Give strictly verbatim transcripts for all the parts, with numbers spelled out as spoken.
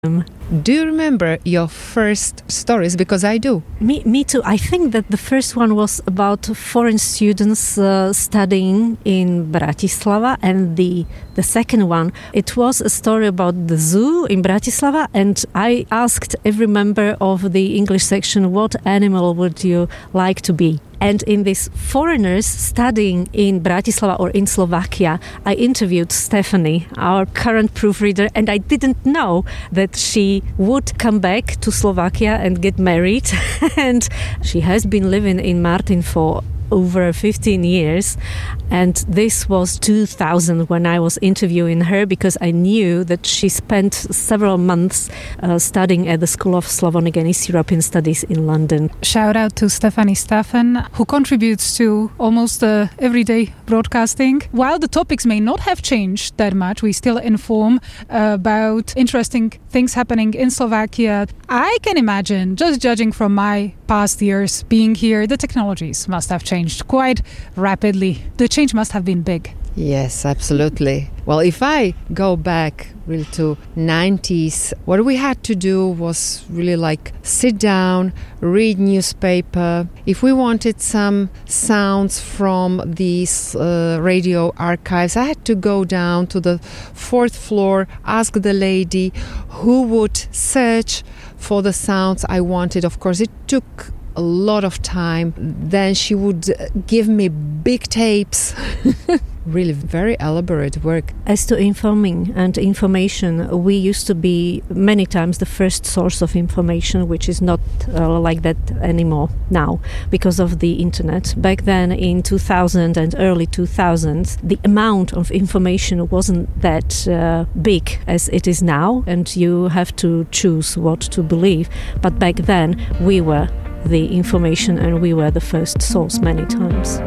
Do you remember your first stories? Because I do. Me, me too. I think that the first one was about foreign students uh, studying in Bratislava, and the the second one, it was a story about the zoo in Bratislava, and I asked every member of the English section, what animal would you like to be? And in these foreigners studying in Bratislava or in Slovakia, I interviewed Stephanie, our current proofreader, and I didn't know that she would come back to Slovakia and get married. And she has been living in Martin for over fifteen years, and this was two thousand when I was interviewing her, because I knew that she spent several months uh, studying at the School of Slavonic and East European Studies in London. Shout out to Stephanie Staffen, who contributes to almost uh, everyday broadcasting. While the topics may not have changed that much, we still inform uh, about interesting things happening in Slovakia. I can imagine, just judging from my past years being here, the technologies must have changed quite rapidly. The change must have been big. Yes, absolutely. Well, if I go back really to nineties, what we had to do was really like sit down, read newspaper. If we wanted some sounds from these uh, radio archives, I had to go down to the fourth floor, ask the lady who would search for the sounds I wanted. Of course, it took a lot of time. Then she would give me big tapes. Really very elaborate work. As to informing and information, we used to be many times the first source of information, which is not uh, like that anymore now because of the internet. Back then in two thousand and early two thousands, the amount of information wasn't that uh, big as it is now, and you have to choose what to believe. But back then we were the information and we were the first source many times.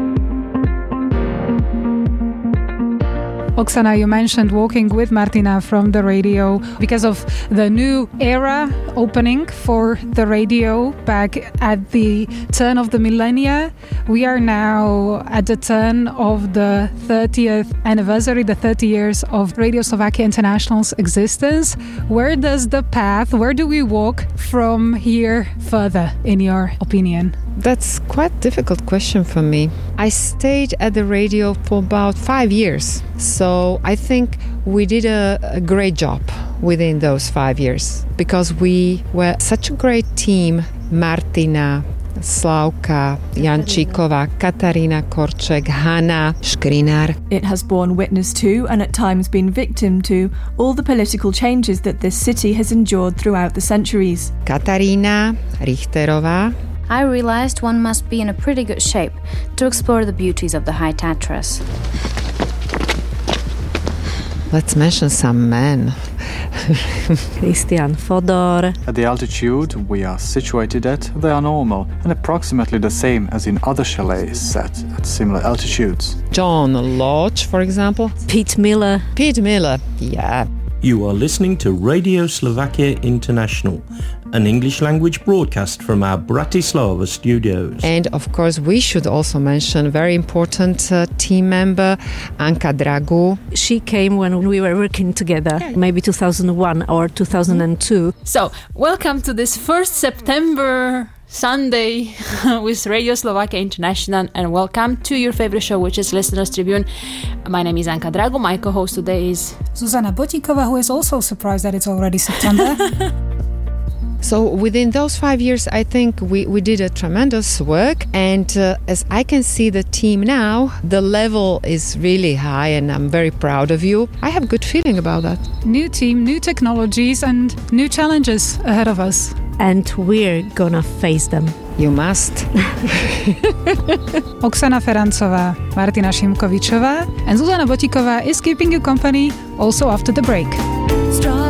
Oksana, you mentioned walking with Martina from the radio because of the new era opening for the radio back at the turn of the millennia. We are now at the turn of the thirtieth anniversary, the thirty years of Radio Slovakia International's existence. Where does the path, where do we walk from here further, in your opinion? That's quite a difficult question for me. I stayed at the radio for about five years. So I think we did a, a great job within those five years because we were such a great team. Martina, Slavka, Jančíková, Katarína Korček, Hanna Škrinar. It has borne witness to and at times been victim to all the political changes that this city has endured throughout the centuries. Katarína Richterová. I realized one must be in a pretty good shape to explore the beauties of the High Tatras. Let's mention some men. Christian Fodor. At the altitude we are situated at, they are normal and approximately the same as in other chalets set at similar altitudes. John Lodge, for example. Pete Miller. Pete Miller, yeah. You are listening to Radio Slovakia International, an English-language broadcast from our Bratislava studios. And of course, we should also mention very important uh, team member, Anka Dragu. She came when we were working together, maybe two thousand one or two thousand two. So, welcome to this first September Sunday with Radio Slovakia International, and welcome to your favorite show, which is Listeners Tribune. My name is Anka Dragu. My co-host today is Zuzana Botikova, who is also surprised that it's already September. So within those five years, I think we, we did a tremendous work. And uh, as I can see the team now, the level is really high and I'm very proud of you. I have a good feeling about that. New team, new technologies and new challenges ahead of us. And we're gonna face them. You must. Oksana Ferancová, Martina Šimkovičová and Zuzana Botikova is keeping you company also after the break. Strawberry